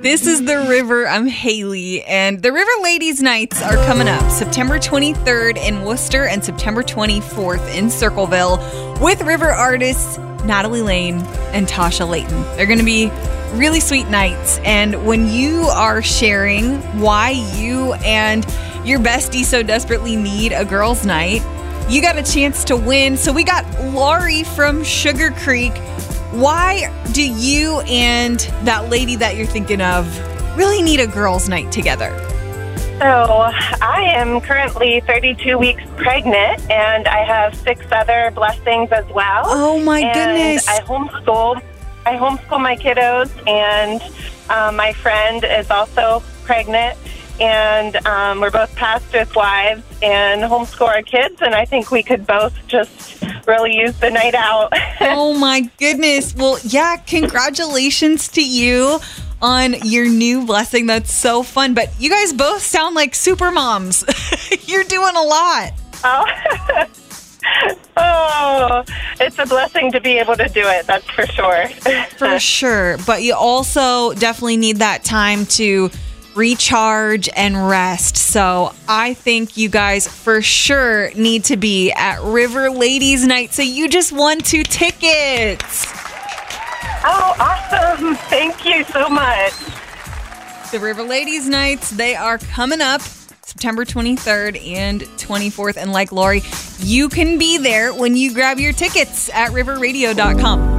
This is The River. I'm Haley, and the River Ladies Nights are coming up September 23rd in Worcester and September 24th in Circleville with River artists Natalie Lane and Tasha Layton. They're going to be really sweet nights, and when you are sharing why you and your bestie so desperately need a girls' night, you got a chance to win. So we got Laurie from Sugar Creek. Why do you and that lady that you're thinking of really need a girls' night together? So I am currently 32 weeks pregnant, and I have 6 other blessings as well. Oh, my goodness. I homeschool my kiddos, and my friend is also pregnant, and we're both pastors' wives and homeschool our kids, and I think we could both just really use the night out. Oh, my goodness. Well, yeah, congratulations to you on your new blessing. That's so fun. But you guys both sound like super moms. You're doing a lot. Oh, it's a blessing to be able to do it. That's for sure. For sure. But you also definitely need that time to recharge and rest. So I think you guys for sure need to be at River Ladies Night. So you just won 2 tickets. Oh, awesome. Thank you so much. The River Ladies Nights, they are coming up September 23rd and 24th. And like Laurie, you can be there when you grab your tickets at riverradio.com.